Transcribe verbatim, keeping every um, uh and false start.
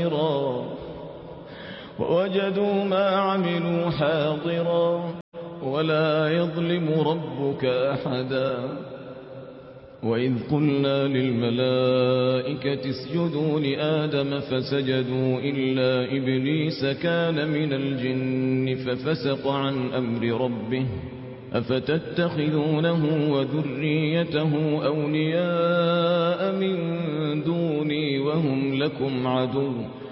حاضرا ووجدوا ما عملوا حاضرا ولا يظلم ربك أحدا وإذ قلنا للملائكة اسجدوا لآدم فسجدوا إلا إبليس كان من الجن ففسق عن أمر ربه أفتتخذونه وذريته أولياء من دوني وهم لكم عدو